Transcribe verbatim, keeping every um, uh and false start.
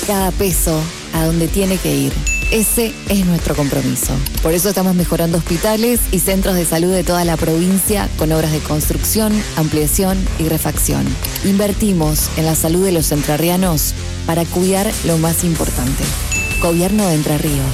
cada peso a donde tiene que ir. Ese es nuestro compromiso. Por eso estamos mejorando hospitales y centros de salud de toda la provincia con obras de construcción, ampliación y refacción. Invertimos en la salud de los entrerrianos para cuidar lo más importante. Gobierno de Entre Ríos.